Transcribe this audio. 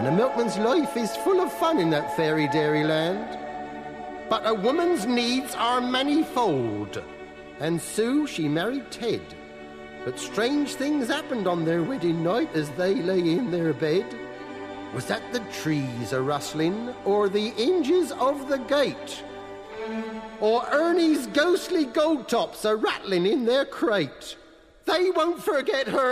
and a milkman's life is full of fun in that fairy dairy land. But a woman's needs are manifold, and Sue, she married Ted. But strange things happened on their wedding night as they lay in their bed. Was that the trees a-rustling, or the hinges of the gate? Or Ernie's ghostly gold tops a-rattling in their crate? They won't forget her